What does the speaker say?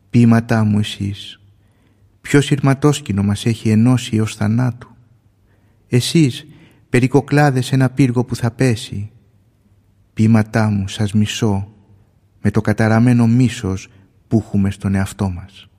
Ποίηματά μου εσείς, ποιο σειρματόσκηνο μας έχει ενώσει έως θανάτου. Εσείς, περικοκλάδες ένα πύργο που θα πέσει. Ποίηματά μου, σας μισώ, με το καταραμένο μίσος που έχουμε στον εαυτό μας.